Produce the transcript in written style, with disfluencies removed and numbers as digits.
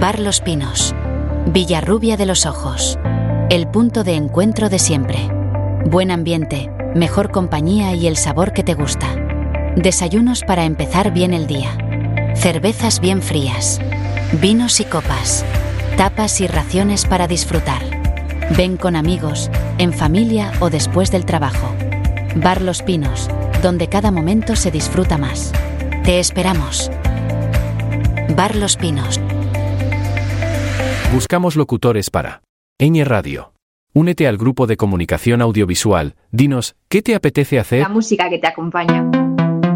Bar Los Pinos. Villarrubia de los Ojos. El punto de encuentro de siempre. Buen ambiente, mejor compañía y el sabor que te gusta. Desayunos para empezar bien el día. Cervezas bien frías. Vinos y copas. Tapas y raciones para disfrutar. Ven con amigos, en familia o después del trabajo. Bar Los Pinos, donde cada momento se disfruta más. Te esperamos. Bar Los Pinos. Buscamos locutores para Ñ Radio. Únete al grupo de comunicación audiovisual. Dinos, ¿qué te apetece hacer? La música que te acompaña.